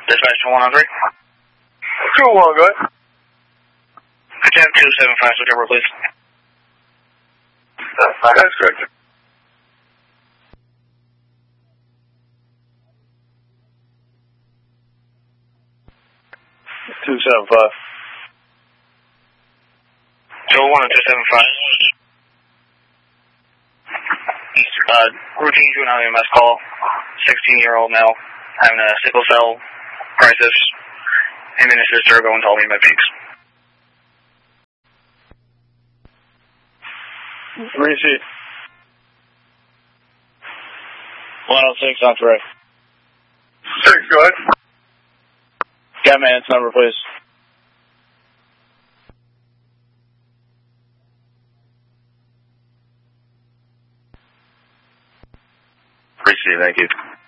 Dispatch 113. 2-1, go ahead. Attempt 275, switch over, please. That's correct. Two 275. 201 and 275. Routine juvenile EMS call. 16-year-old male having a sickle cell crisis. Him and his sister are going to all the med peaks. Receipt. 106 on 3. 6, go ahead. Got man's number, please. Receipt, thank you.